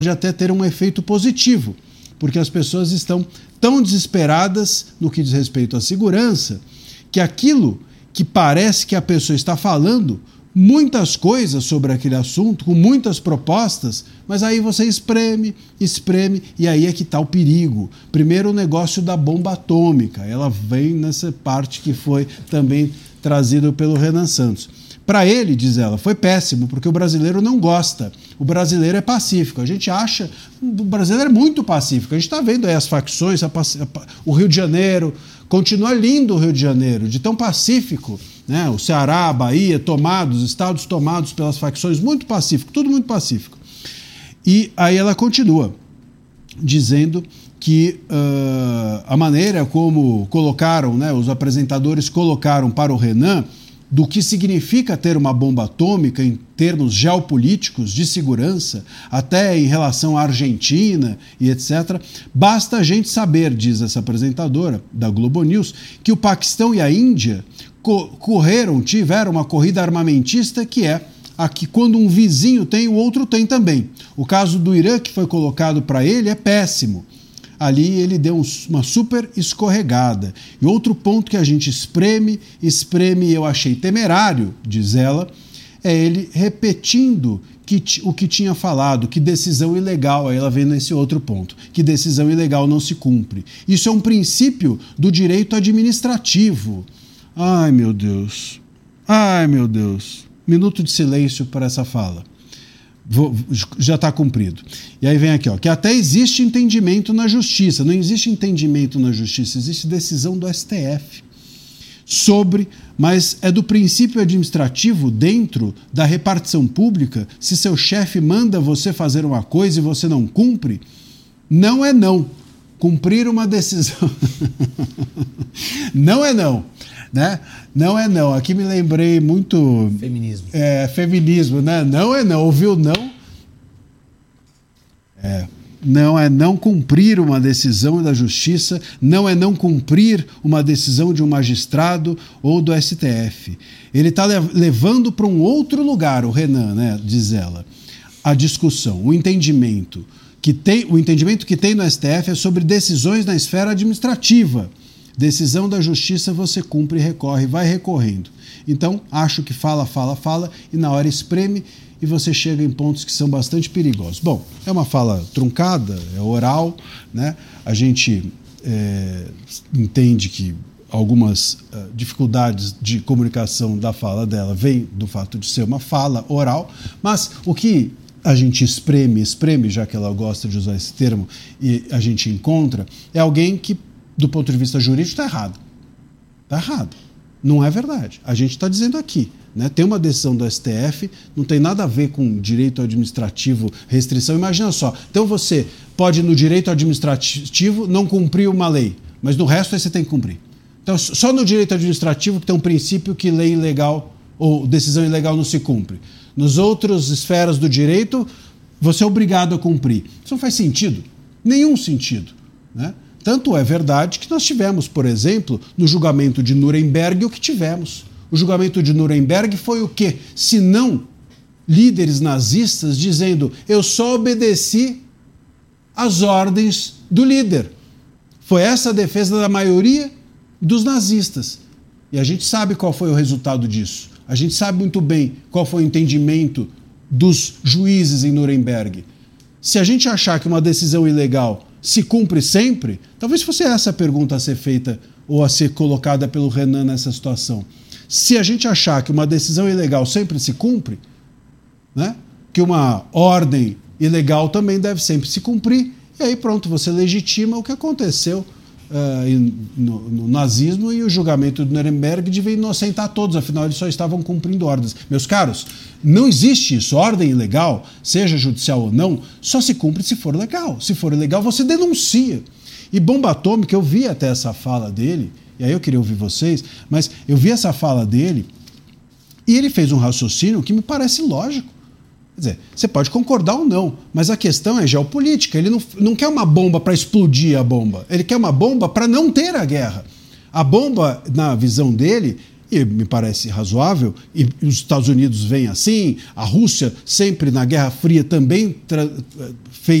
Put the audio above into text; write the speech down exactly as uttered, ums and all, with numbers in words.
até ter um efeito positivo, porque as pessoas estão tão desesperadas no que diz respeito à segurança, que aquilo que parece que a pessoa está falando muitas coisas sobre aquele assunto, com muitas propostas, mas aí você espreme, espreme, e aí é que está o perigo. Primeiro, o negócio da bomba atômica, ela vem nessa parte que foi também trazido pelo Renan Santos. Para ele, diz ela, foi péssimo, porque o brasileiro não gosta. O brasileiro é pacífico. A gente acha... O brasileiro é muito pacífico. A gente está vendo aí as facções, a, a, o Rio de Janeiro. Continua lindo o Rio de Janeiro, de tão pacífico. Né? O Ceará, a Bahia, tomados, estados tomados pelas facções, muito pacífico, tudo muito pacífico. E aí ela continua, dizendo que uh, a maneira como colocaram, né, os apresentadores colocaram para o Renan, do que significa ter uma bomba atômica em termos geopolíticos, de segurança, até em relação à Argentina e etcétera. Basta a gente saber, diz essa apresentadora da Globo News, que o Paquistão e a Índia co- correram, tiveram uma corrida armamentista que é a que quando um vizinho tem, o outro tem também. O caso do Irã, que foi colocado para ele, é péssimo. Ali ele deu um, uma super escorregada. E outro ponto que a gente espreme, espreme e eu achei temerário, diz ela, é ele repetindo que, o que tinha falado, que decisão ilegal, aí ela vem nesse outro ponto, que decisão ilegal não se cumpre. Isso é um princípio do direito administrativo. Ai, meu Deus. Ai, meu Deus. Minuto de silêncio para essa fala. Vou, já está cumprido. E aí vem aqui, ó, que até existe entendimento na justiça. Não existe entendimento na justiça, existe decisão do S T F sobre, mas é do princípio administrativo dentro da repartição pública. Se seu chefe manda você fazer uma coisa e você não cumpre, não é não. Cumprir uma decisão não é não. Né? Não é não. Aqui me lembrei muito... Feminismo. É, feminismo, né? Não é não. Ouviu não? É. Não é não cumprir uma decisão da justiça, não é não cumprir uma decisão de um magistrado ou do S T F. Ele está levando para um outro lugar, o Renan, né? Diz ela, a discussão, o entendimento que tem, o entendimento que tem no S T F é sobre decisões na esfera administrativa. Decisão da justiça você cumpre e recorre, vai recorrendo. Então, acho que fala, fala, fala, e na hora espreme e você chega em pontos que são bastante perigosos. Bom, é uma fala truncada, é oral, né? A gente é, entende que algumas uh, dificuldades de comunicação da fala dela vêm do fato de ser uma fala oral, mas o que a gente espreme, espreme, já que ela gosta de usar esse termo, e a gente encontra, é alguém que do ponto de vista jurídico, está errado. Está errado. Não é verdade. A gente está dizendo aqui, né? Tem uma decisão do S T F, não tem nada a ver com direito administrativo, restrição. Imagina só, então você pode, no direito administrativo, não cumprir uma lei, mas no resto aí você tem que cumprir. Então, só no direito administrativo que tem um princípio que lei ilegal ou decisão ilegal não se cumpre. Nos outros esferas do direito, você é obrigado a cumprir. Isso não faz sentido. Nenhum sentido, né? Tanto é verdade que nós tivemos, por exemplo, no julgamento de Nuremberg, o que tivemos. O julgamento de Nuremberg foi o quê? Se não líderes nazistas dizendo eu só obedeci às ordens do líder. Foi essa a defesa da maioria dos nazistas. E a gente sabe qual foi o resultado disso. A gente sabe muito bem qual foi o entendimento dos juízes em Nuremberg. Se a gente achar que uma decisão ilegal se cumpre sempre, talvez fosse essa a pergunta a ser feita ou a ser colocada pelo Renan nessa situação. Se a gente achar que uma decisão ilegal sempre se cumpre, né, que uma ordem ilegal também deve sempre se cumprir, e aí pronto, você legitima o que aconteceu uh, no, no nazismo e o julgamento de Nuremberg devia inocentar todos, afinal eles só estavam cumprindo ordens. Meus caros, não existe isso. Ordem ilegal, seja judicial ou não, só se cumpre se for legal. Se for ilegal, você denuncia. E bomba atômica, eu vi até essa fala dele, e aí eu queria ouvir vocês, mas eu vi essa fala dele e ele fez um raciocínio que me parece lógico. Quer dizer, você pode concordar ou não, mas a questão é geopolítica. Ele não, não quer uma bomba para explodir a bomba, ele quer uma bomba para não ter a guerra. A bomba, na visão dele, E me parece razoável, e os Estados Unidos veem assim, a Rússia sempre na Guerra Fria também fez